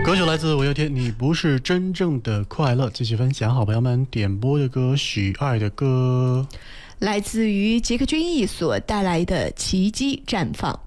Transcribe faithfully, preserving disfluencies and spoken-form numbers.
歌曲来自五月天，你不是真正的快乐。继续分享好朋友们点播的歌，许爱的歌， 来自于杰克隽逸所带来的《奇迹绽放》。